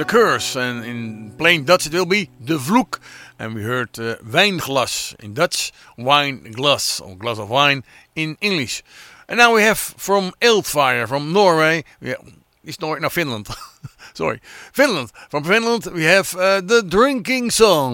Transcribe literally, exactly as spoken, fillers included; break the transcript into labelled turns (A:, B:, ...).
A: The Curse, and in plain Dutch it will be De Vloek. And we heard uh, Wijnglas in Dutch, wine glass, or glass of wine in English. And now we have from Eldfire, from Norway, yeah, it's Norway, no, Finland, sorry, Finland, from Finland we have uh, the Drinking Song.